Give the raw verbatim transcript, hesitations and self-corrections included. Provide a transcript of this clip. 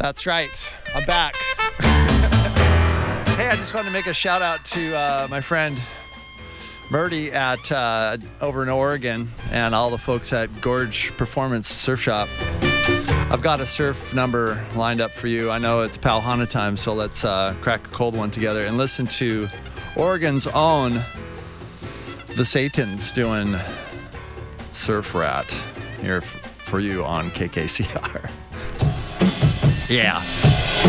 That's right. I'm back. Hey, I just wanted to make a shout out to uh, my friend Murdy at uh, over in Oregon and all the folks at Gorge Performance Surf Shop. I've got a surf number lined up for you. I know it's Pal Hana time, so let's uh, crack a cold one together and listen to Oregon's own The Satans doing Surf Rat here f- for you on K K C R. Yeah.